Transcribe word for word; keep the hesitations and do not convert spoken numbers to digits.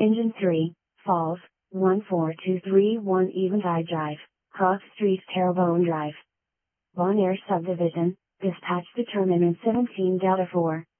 Engine three, Falls, one four two three one Eventide Drive, Cross Street, Terrebonne Drive. Bonaire Subdivision, dispatch determinant seventeen Delta four.